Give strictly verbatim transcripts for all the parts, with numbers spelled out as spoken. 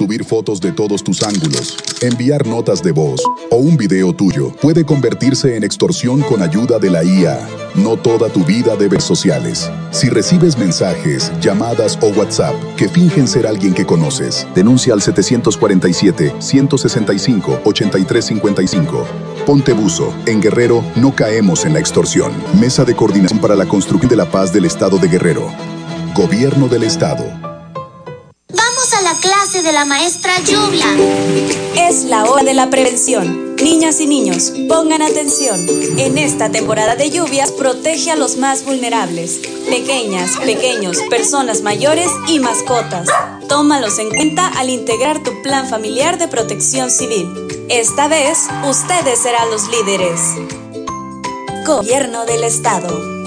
subir fotos de todos tus ángulos, enviar notas de voz o un video tuyo puede convertirse en extorsión con ayuda de la I A. No toda tu vida debe ser sociales. Si recibes mensajes, llamadas o WhatsApp que fingen ser alguien que conoces, denuncia al siete cuatro siete, uno seis cinco, ocho tres cinco cinco. Ponte buzo. En Guerrero no caemos en la extorsión. Mesa de Coordinación para la Construcción de la Paz del Estado de Guerrero. Gobierno del Estado. Vamos a la clase de la maestra Lluvia. Es la hora de la prevención. Niñas y niños, pongan atención. En esta temporada de lluvias, protege a los más vulnerables. Pequeñas, pequeños, personas mayores y mascotas. Tómalos en cuenta al integrar tu plan familiar de protección civil. Esta vez, ustedes serán los líderes. Gobierno del Estado.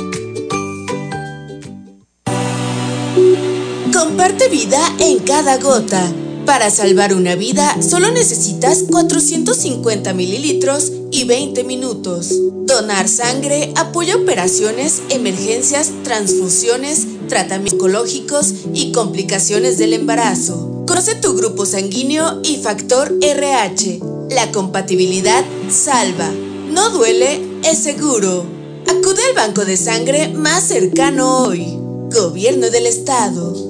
Comparte vida en cada gota. Para salvar una vida, solo necesitas cuatrocientos cincuenta mililitros y veinte minutos. Donar sangre apoya operaciones, emergencias, transfusiones, tratamientos oncológicos y complicaciones del embarazo. Conoce tu grupo sanguíneo y factor R H. La compatibilidad salva. No duele, es seguro. Acude al banco de sangre más cercano hoy. Gobierno del Estado.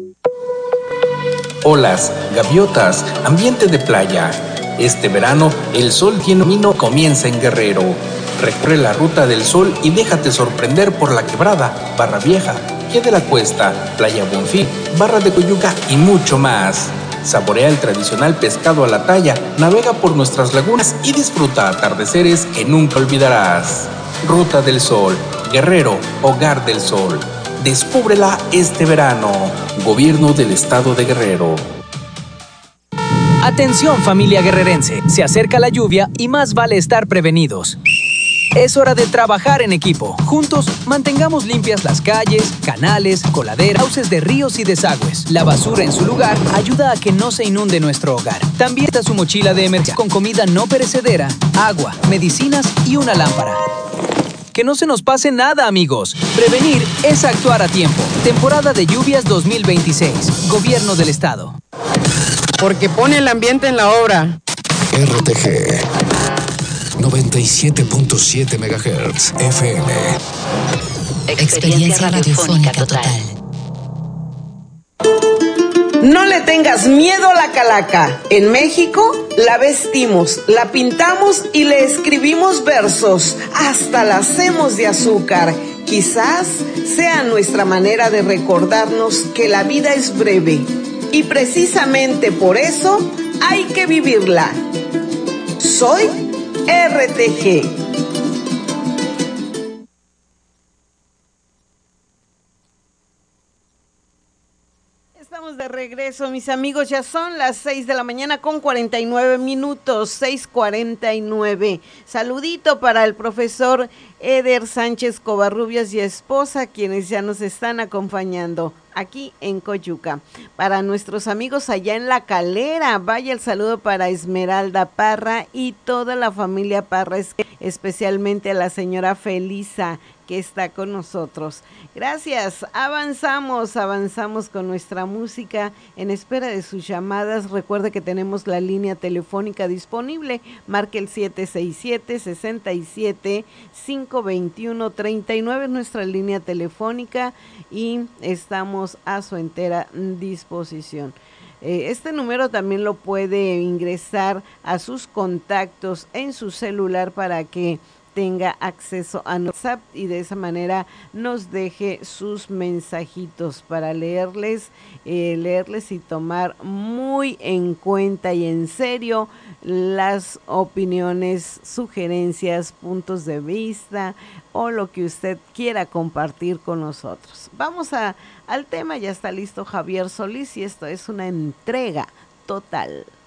Olas, gaviotas, ambiente de playa. Este verano, el sol genuino comienza en Guerrero. Recorre la ruta del sol y déjate sorprender por La Quebrada, Barra Vieja, Pie de la Cuesta, Playa Bonfil, Barra de Coyuca y mucho más. Saborea el tradicional pescado a la talla, navega por nuestras lagunas y disfruta atardeceres que nunca olvidarás. Ruta del Sol, Guerrero, Hogar del Sol. Descúbrela este verano. Gobierno del Estado de Guerrero. Atención, familia guerrerense, se acerca la lluvia y más vale estar prevenidos. Es hora de trabajar en equipo. Juntos, mantengamos limpias las calles, canales, coladeras, cauces de ríos y desagües. La basura en su lugar ayuda a que no se inunde nuestro hogar. También está su mochila de emergencia con comida no perecedera, agua, medicinas y una lámpara. Que no se nos pase nada, amigos. Prevenir es actuar a tiempo. Temporada de lluvias dos mil veintiséis. Gobierno del Estado. Porque pone el ambiente en la obra. R T G noventa y siete punto siete megahertz F M. Experiencia radiofónica total. No le tengas miedo a la calaca. En México la vestimos, la pintamos y le escribimos versos. Hasta la hacemos de azúcar. Quizás sea nuestra manera de recordarnos que la vida es breve. Y precisamente por eso hay que vivirla. Soy R T G. Estamos de regreso, mis amigos. Ya son las seis de la mañana con cuarenta y nueve minutos, seis cuarenta y nueve. Saludito para el profesor Eder Sánchez Covarrubias y esposa, quienes ya nos están acompañando aquí en Coyuca. Para nuestros amigos allá en La Calera, vaya el saludo para Esmeralda Parra y toda la familia Parra, especialmente a la señora Felisa, que está con nosotros. Gracias, avanzamos, avanzamos con nuestra música en espera de sus llamadas. Recuerde que tenemos la línea telefónica disponible, marque el siete seis siete, seis siete, cinco dos uno, tres nueve, nuestra línea telefónica, y estamos a su entera disposición. Este número también lo puede ingresar a sus contactos en su celular para que tenga acceso a WhatsApp y de esa manera nos deje sus mensajitos para leerles, eh, leerles y tomar muy en cuenta y en serio las opiniones, sugerencias, puntos de vista o lo que usted quiera compartir con nosotros. Vamos a, al tema, ya está listo Javier Solís y esto es una entrega total.